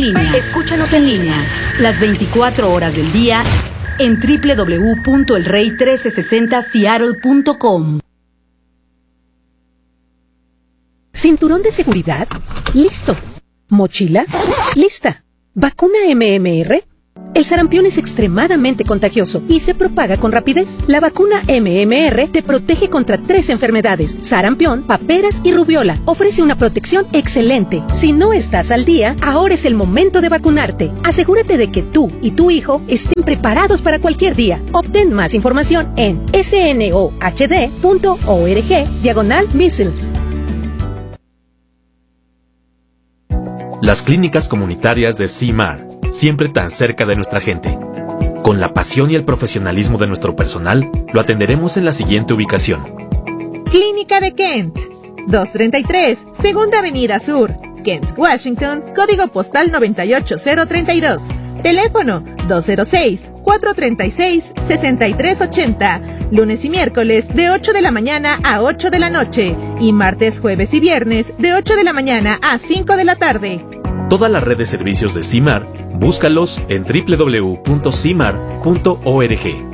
línea. Escúchanos en línea las 24 horas del día en www.elrey1360seattle.com. ¿Cinturón de seguridad? Listo. ¿Mochila? Lista. ¿Vacuna MMR? El sarampión es extremadamente contagioso y se propaga con rapidez. La vacuna MMR te protege contra 3 enfermedades: sarampión, paperas y rubiola. Ofrece una protección excelente. Si no estás al día, ahora es el momento de vacunarte. Asegúrate de que tú y tu hijo estén preparados para cualquier día. Obtén más información en snohd.org/measles. Las clínicas comunitarias de CIMAR, siempre tan cerca de nuestra gente. Con la pasión y el profesionalismo de nuestro personal, lo atenderemos en la siguiente ubicación. Clínica de Kent, 233, Segunda Avenida Sur, Kent, Washington, código postal 98032. Teléfono 206-436-6380. Lunes y miércoles de 8 de la mañana a 8 de la noche. Y martes, jueves y viernes de 8 de la mañana a 5 de la tarde. Toda la red de servicios de CIMAR, búscalos en www.cimar.org.